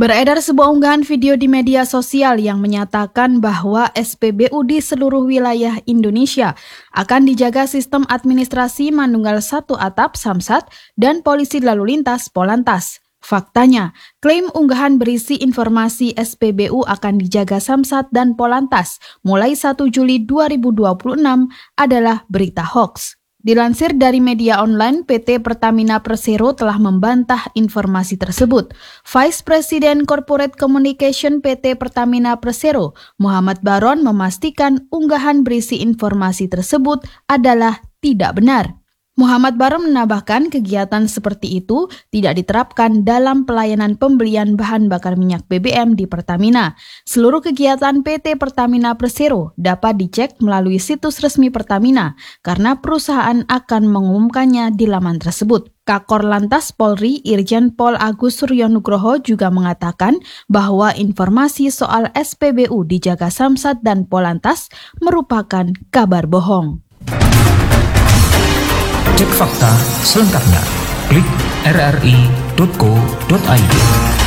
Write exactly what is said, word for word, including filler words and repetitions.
Beredar sebuah unggahan video di media sosial yang menyatakan bahwa S P B U di seluruh wilayah Indonesia akan dijaga sistem administrasi Manunggal satu Atap Samsat dan Polisi Lalu Lintas Polantas. Faktanya, klaim unggahan berisi informasi S P B U akan dijaga Samsat dan Polantas mulai satu Juli dua ribu dua puluh enam adalah berita hoaks. Dilansir dari media online, P T Pertamina Persero telah membantah informasi tersebut. Vice President Corporate Communication P T Pertamina Persero, Muhammad Baron, memastikan unggahan berisi informasi tersebut adalah tidak benar. Muhammad Baron menambahkan kegiatan seperti itu tidak diterapkan dalam pelayanan pembelian bahan bakar minyak B B M di Pertamina. Seluruh kegiatan P T Pertamina Persero dapat dicek melalui situs resmi Pertamina karena perusahaan akan mengumumkannya di laman tersebut. Kakor Lantas Polri Irjen Pol Agus Suryonugroho juga mengatakan bahwa informasi soal S P B U dijaga Samsat dan Polantas merupakan kabar bohong. Cek fakta selengkapnya. Klik r r i titik co titik i d.